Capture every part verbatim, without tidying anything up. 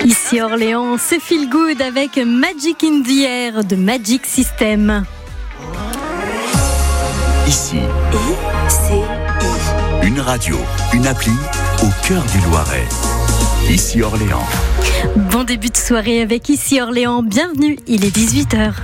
Ici Orléans, c'est Feel Good avec Magic in the Air de Magic System. Ici, I, C, I. Une radio, une appli au cœur du Loiret. Ici Orléans. Bon début de soirée avec Ici Orléans. Bienvenue, il est dix-huit heures.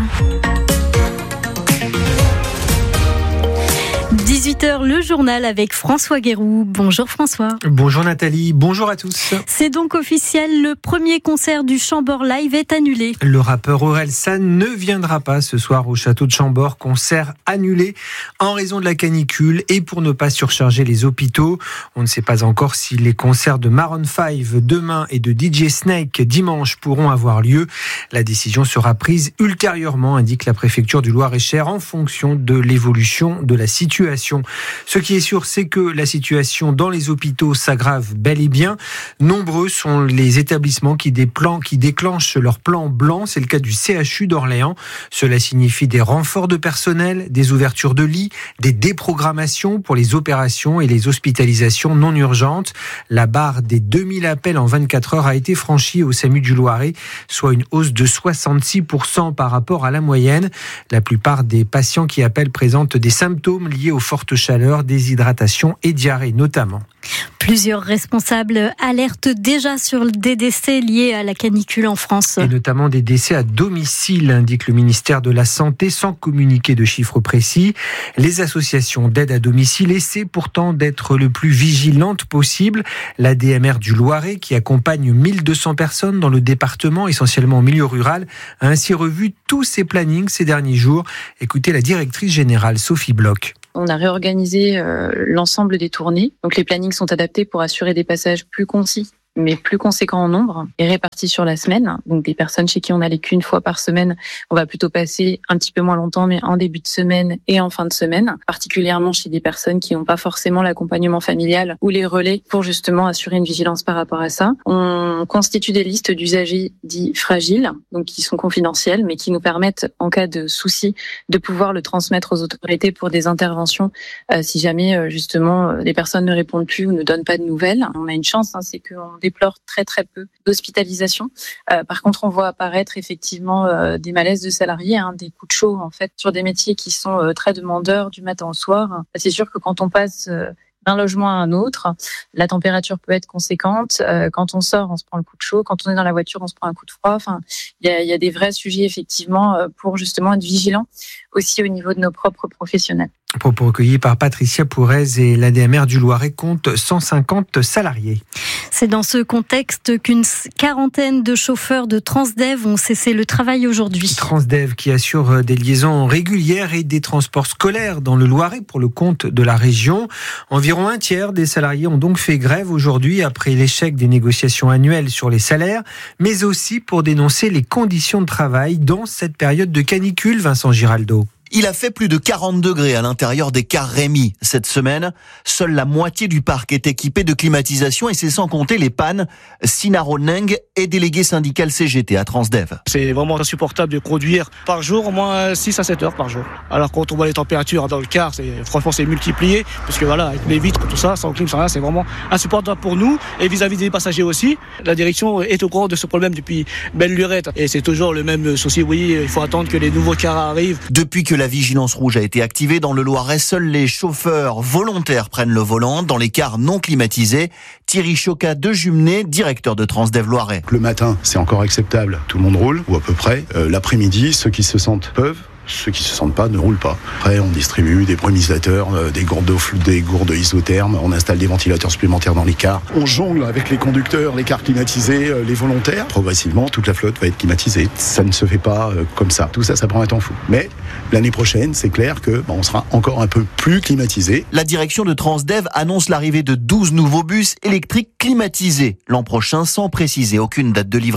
dix-huit heures, le journal avec François Guéroux. Bonjour François. Bonjour Nathalie, bonjour à tous. C'est donc officiel, le premier concert du Chambord Live est annulé. Le rappeur Orelsan ne viendra pas ce soir au château de Chambord, concert annulé en raison de la canicule et pour ne pas surcharger les hôpitaux. On ne sait pas encore si les concerts de Maroon cinq demain et de D J Snake dimanche pourront avoir lieu. La décision sera prise ultérieurement, indique la préfecture du Loir-et-Cher, en fonction de l'évolution de la situation. Ce qui est sûr, c'est que la situation dans les hôpitaux s'aggrave bel et bien. Nombreux sont les établissements qui, déplan- qui déclenchent leur plan blanc. C'est le cas du C H U d'Orléans. Cela signifie des renforts de personnel, des ouvertures de lits, des déprogrammations pour les opérations et les hospitalisations non urgentes. La barre des deux mille appels en vingt-quatre heures a été franchie au SAMU du Loiret, soit une hausse de soixante-six pour cent par rapport à la moyenne. La plupart des patients qui appellent présentent des symptômes liés aux forte chaleur, déshydratation et diarrhée notamment. Plusieurs responsables alertent déjà sur des décès liés à la canicule en France. Et notamment des décès à domicile, indique le ministère de la Santé, sans communiquer de chiffres précis. Les associations d'aide à domicile essaient pourtant d'être le plus vigilantes possible. La D M R du Loiret, qui accompagne mille deux cents personnes dans le département, essentiellement en milieu rural, a ainsi revu tous ses plannings ces derniers jours. Écoutez la directrice générale Sophie Bloch. On a réorganisé euh, l'ensemble des tournées. Donc les plannings sont adaptés pour assurer des passages plus concis, mais plus conséquents en nombre et répartis sur la semaine. Donc des personnes chez qui on n'allait qu'une fois par semaine, on va plutôt passer un petit peu moins longtemps, mais en début de semaine et en fin de semaine, particulièrement chez des personnes qui n'ont pas forcément l'accompagnement familial ou les relais pour justement assurer une vigilance par rapport à ça. On constitue des listes d'usagers dits fragiles, donc qui sont confidentiels, mais qui nous permettent, en cas de souci, de pouvoir le transmettre aux autorités pour des interventions euh, si jamais euh, justement les personnes ne répondent plus ou ne donnent pas de nouvelles. On a une chance, hein, c'est qu'on déplore très très peu d'hospitalisation. Euh, par contre, on voit apparaître effectivement euh, des malaises de salariés, hein, des coups de chaud en fait sur des métiers qui sont euh, très demandeurs du matin au soir. C'est sûr que quand on passe euh, d'un logement à un autre, la température peut être conséquente. Euh, quand on sort, on se prend le coup de chaud. Quand on est dans la voiture, on se prend un coup de froid. Enfin, il y a, y a des vrais sujets effectivement euh, pour justement être vigilant aussi au niveau de nos propres professionnels. Propos recueillis par Patricia Pourez et l'A D M R du Loiret compte cent cinquante salariés. C'est dans ce contexte qu'une quarantaine de chauffeurs de Transdev ont cessé le travail aujourd'hui. Transdev qui assure des liaisons régulières et des transports scolaires dans le Loiret pour le compte de la région. Environ un tiers des salariés ont donc fait grève aujourd'hui après l'échec des négociations annuelles sur les salaires, mais aussi pour dénoncer les conditions de travail dans cette période de canicule, Vincent Giraldo. Il a fait plus de quarante degrés à l'intérieur des cars Rémi cette semaine. Seule la moitié du parc est équipée de climatisation et c'est sans compter les pannes. Sinaro Neng est délégué syndical C G T à Transdev. C'est vraiment insupportable de conduire par jour au moins six à sept heures par jour. Alors quand on voit les températures dans le car, c'est, franchement c'est multiplié. Parce que voilà, avec les vitres, tout ça, sans clim, sans rien, c'est vraiment insupportable pour nous et vis-à-vis des passagers aussi. La direction est au courant de ce problème depuis belle lurette. Et c'est toujours le même souci, oui, il faut attendre que les nouveaux cars arrivent. Depuis que la vigilance rouge a été activée dans le Loiret, seuls les chauffeurs volontaires prennent le volant dans les cars non climatisés. Thierry Chocat de Jumené, directeur de Transdev Loiret. Le matin, c'est encore acceptable, tout le monde roule, ou à peu près. Euh, l'après-midi, ceux qui se sentent peuvent. Ceux qui ne se sentent pas ne roulent pas. Après, on distribue des brumisateurs, euh, des gourdes, des gourdes isothermes, on installe des ventilateurs supplémentaires dans les cars. On jongle avec les conducteurs, les cars climatisés, euh, les volontaires. Progressivement, toute la flotte va être climatisée. Ça ne se fait pas euh, comme ça. Tout ça, ça prend un temps fou. Mais l'année prochaine, c'est clair que bah, on sera encore un peu plus climatisé. La direction de Transdev annonce l'arrivée de douze nouveaux bus électriques climatisés l'an prochain, sans préciser aucune date de livraison.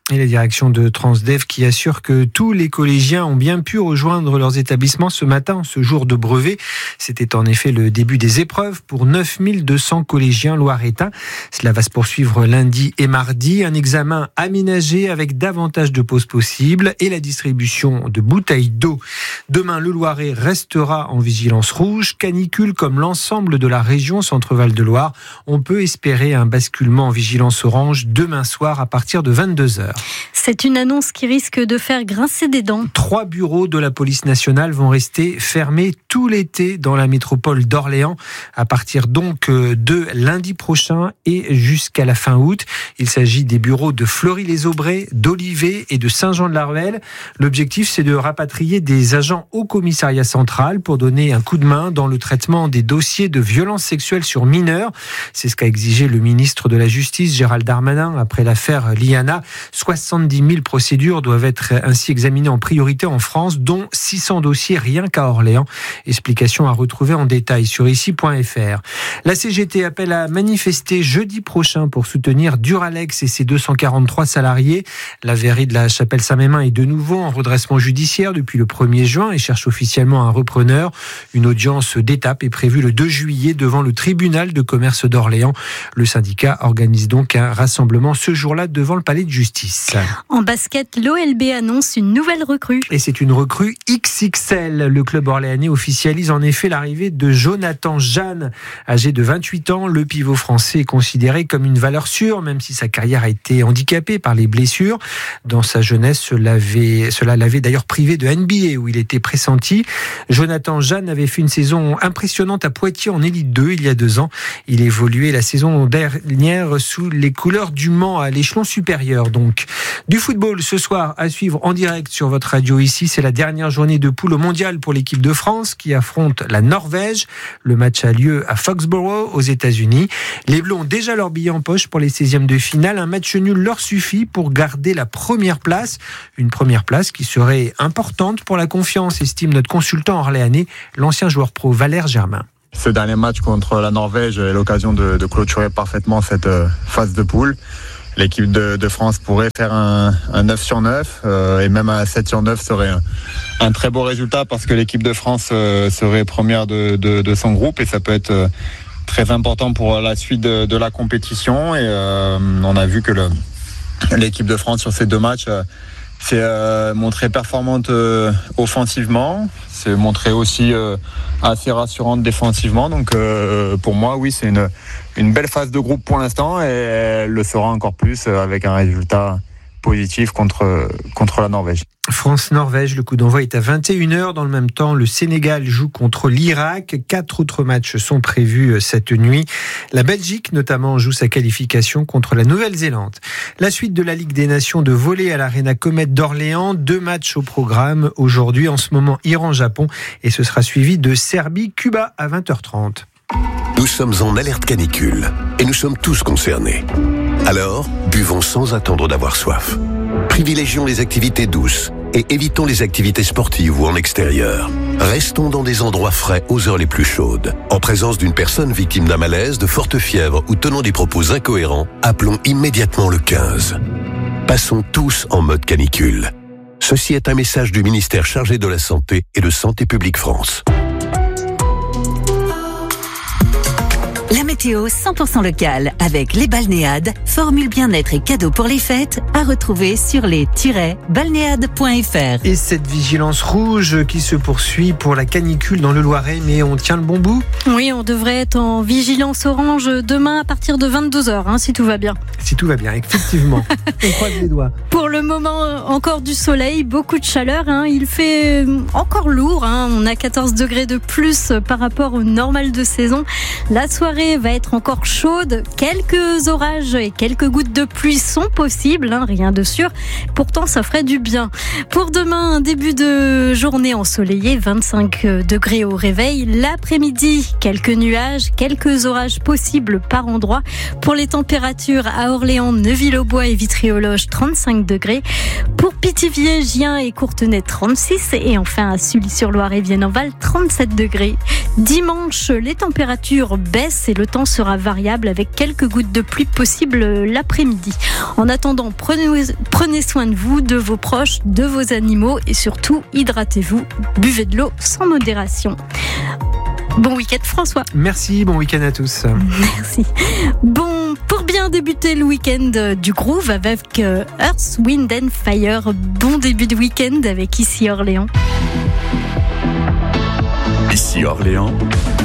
Et la direction de Transdev qui assure que tous les collégiens ont bien pu rejoindre leurs établissements ce matin, ce jour de brevet. C'était en effet le début des épreuves pour neuf mille deux cents collégiens loiretains. Cela va se poursuivre lundi et mardi. Un examen aménagé avec davantage de pauses possibles et la distribution de bouteilles d'eau. Demain, le Loiret restera en vigilance rouge. Canicule comme l'ensemble de la région Centre-Val de Loire. On peut espérer un basculement en vigilance orange demain soir à partir de vingt-deux heures. C'est une annonce qui risque de faire grincer des dents. Trois bureaux de la police nationale vont rester fermés tout l'été dans la métropole d'Orléans, à partir donc de lundi prochain et jusqu'à la fin août. Il s'agit des bureaux de Fleury-les-Aubrais, d'Olivet et de Saint-Jean-de-la-Ruelle. L'objectif, c'est de rapatrier des agents au commissariat central pour donner un coup de main dans le traitement des dossiers de violences sexuelles sur mineurs. C'est ce qu'a exigé le ministre de la Justice, Gérald Darmanin, après l'affaire Liana. soixante-dix mille procédures doivent être ainsi examinées en priorité en France, dont six cents dossiers rien qu'à Orléans. Explication à retrouver en détail sur ici point f r. La C G T appelle à manifester jeudi prochain pour soutenir Duralex et ses deux cent quarante-trois salariés. La verrerie de la Chapelle-Saint-Mémin est de nouveau en redressement judiciaire depuis le premier juin et cherche officiellement un repreneur. Une audience d'étape est prévue le deux juillet devant le tribunal de commerce d'Orléans. Le syndicat organise donc un rassemblement ce jour-là devant le palais de justice. En basket, l'O L B annonce une nouvelle recrue. Et c'est une recrue X X L. Le club orléanais officialise en effet l'arrivée de Jonathan Jeanne. Âgé de vingt-huit ans, le pivot français est considéré comme une valeur sûre, même si sa carrière a été handicapée par les blessures. Dans sa jeunesse, cela l'avait, cela l'avait d'ailleurs privé de N B A où il était pressenti. Jonathan Jeanne avait fait une saison impressionnante à Poitiers en Élite deux il y a deux ans. Il évoluait la saison dernière sous les couleurs du Mans à l'échelon supérieur. Donc, du football ce soir à suivre en direct sur votre radio ici. C'est la dernière journée de poule au mondial pour l'équipe de France qui affronte la Norvège. Le match a lieu à Foxborough aux États-Unis. Les Bleus ont déjà leur billet en poche pour les seizièmes de finale. Un match nul leur suffit pour garder la première place. Une première place qui serait importante pour la confiance, estime notre consultant orléanais, l'ancien joueur pro Valère Germain. Ce dernier match contre la Norvège est l'occasion de, de clôturer parfaitement cette euh, phase de poule. L'équipe de, de France pourrait faire un, un neuf sur neuf euh, et même un sept sur neuf serait un, un très beau résultat parce que l'équipe de France euh, serait première de, de, de son groupe et ça peut être euh, très important pour la suite de, de la compétition. Et euh, on a vu que le, l'équipe de France sur ces deux matchs euh, s'est euh, montrée performante euh, offensivement, s'est montrée aussi euh, assez rassurante défensivement. Donc euh, pour moi, oui, c'est une, une belle phase de groupe pour l'instant et elle le sera encore plus avec un résultat positif contre, contre la Norvège. France-Norvège, le coup d'envoi est à vingt et une heures. Dans le même temps, le Sénégal joue contre l'Irak. Quatre autres matchs sont prévus cette nuit. La Belgique, notamment, joue sa qualification contre la Nouvelle-Zélande. La suite de la Ligue des Nations de volley à l'Arena Comète d'Orléans. Deux matchs au programme aujourd'hui. En ce moment, Iran-Japon. Et ce sera suivi de Serbie-Cuba à vingt heures trente. Nous sommes en alerte canicule et nous sommes tous concernés. Alors, buvons sans attendre d'avoir soif. Privilégions les activités douces et évitons les activités sportives ou en extérieur. Restons dans des endroits frais aux heures les plus chaudes. En présence d'une personne victime d'un malaise, de forte fièvre ou tenant des propos incohérents, appelons immédiatement le quinze. Passons tous en mode canicule. Ceci est un message du ministère chargé de la Santé et de Santé publique France. La météo cent pour cent locale avec les balnéades, formule bien-être et cadeaux pour les fêtes à retrouver sur les tiret balnéades point f r. Et cette vigilance rouge qui se poursuit pour la canicule dans le Loiret, mais on tient le bon bout ? Oui, on devrait être en vigilance orange demain à partir de vingt-deux heures, hein, si tout va bien. Si tout va bien, effectivement. On croise les doigts. Pour le moment, encore du soleil, beaucoup de chaleur. Hein. Il fait encore lourd. Hein. On a quatorze degrés de plus par rapport au normal de saison. La soirée va être encore chaude. Quelques orages et quelques gouttes de pluie sont possibles, hein, rien de sûr. Pourtant, ça ferait du bien. Pour demain, un début de journée ensoleillée, vingt-cinq degrés au réveil. L'après-midi, quelques nuages, quelques orages possibles par endroit. Pour les températures à Orléans, Neuville-aux-Bois et Vitry-aux-Loges, trente-cinq degrés. Pour Pithiviers, Gien et Courtenay, trente-six. Et enfin à Sully-sur-Loire et Vienne-en-Val, trente-sept degrés. Dimanche, les températures baissent et le temps sera variable avec quelques gouttes de pluie possibles l'après-midi. En attendant, prenez, prenez soin de vous, de vos proches, de vos animaux et surtout hydratez-vous. Buvez de l'eau sans modération. Bon week-end François. Merci, bon week-end à tous. Merci. Bon, pour bien débuter le week-end du groove avec Earth, Wind and Fire. Bon début de week-end avec Ici Orléans. Ici Orléans.